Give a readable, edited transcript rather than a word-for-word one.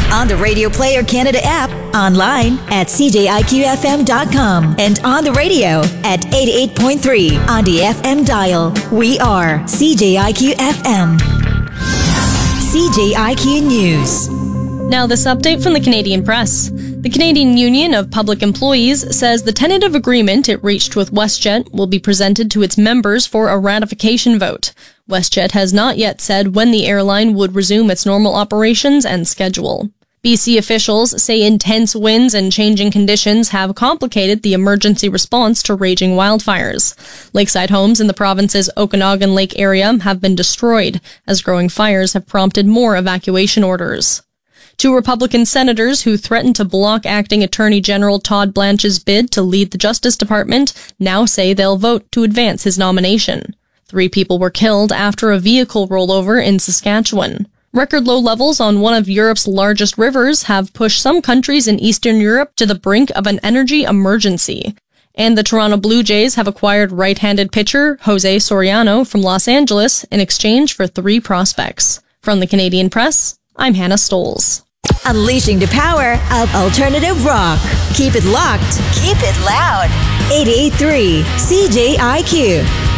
On the Radio Player Canada app, online at cjiqfm.com, and on the radio at 88.3 on the FM dial. We are CJIQ FM. CJIQ News. Now this update from the Canadian Press. The Canadian Union of Public Employees says the tentative agreement it reached with WestJet will be presented to its members for a ratification vote. WestJet has not yet said when the airline would resume its normal operations and schedule. BC officials say intense winds and changing conditions have complicated the emergency response to raging wildfires. Lakeside homes in the province's Okanagan Lake area have been destroyed, as growing fires have prompted more evacuation orders. 2 Republican senators who threatened to block acting Attorney General Todd Blanche's bid to lead the Justice Department now say they'll vote to advance his nomination. 3 people were killed after a vehicle rollover in Saskatchewan. Record low levels on one of Europe's largest rivers have pushed some countries in Eastern Europe to the brink of an energy emergency. And the Toronto Blue Jays have acquired right-handed pitcher Jose Soriano from Los Angeles in exchange for 3 prospects. From the Canadian Press, I'm Hannah Stoles. Unleashing the power of alternative rock. Keep it locked. Keep it loud. 88.3 CJIQ.